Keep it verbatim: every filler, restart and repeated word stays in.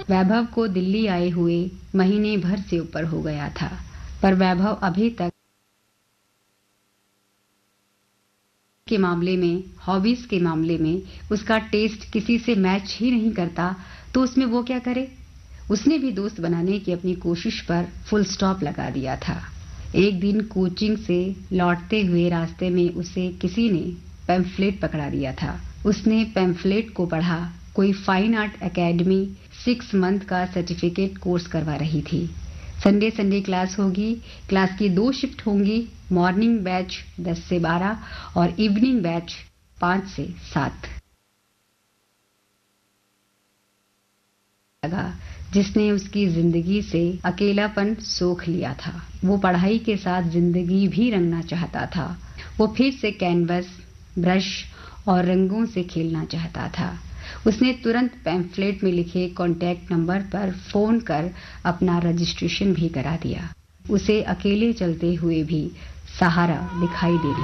वैभव को दिल्ली आए हुए महीने भर से ऊपर हो गया था, पर वैभव अभी तक के मामले में, हॉबीज के मामले में उसका टेस्ट किसी से मैच ही नहीं करता, तो उसमें वो क्या करे। उसने भी दोस्त बनाने की अपनी कोशिश पर फुल स्टॉप लगा दिया था। एक दिन कोचिंग से लौटते हुए रास्ते में उसे किसी ने पैम्फलेट पकड़ा दिया था। उसने पैम्फलेट को पढ़ा। कोई fine art academy six month का सर्टिफिकेट कोर्स करवा रही थी। संडे संडे क्लास होगी। क्लास की दो शिफ्ट होंगी, मॉर्निंग बैच दस से बारह और इवनिंग बैच पाँच से सात। लगा जिसने उसकी जिंदगी से अकेलापन सोख लिया था। वो पढ़ाई के साथ जिंदगी भी रंगना चाहता था। वो फिर से कैनवस, ब्रश और रंगों से खेलना चाहता था। उसने तुरंत पैम्फलेट में लिखे कॉन्टैक्ट नंबर पर फोन कर अपना रजिस्ट्रेशन भी करा दिया। उसे अकेले चलते हुए भी सहारा दिखाई दे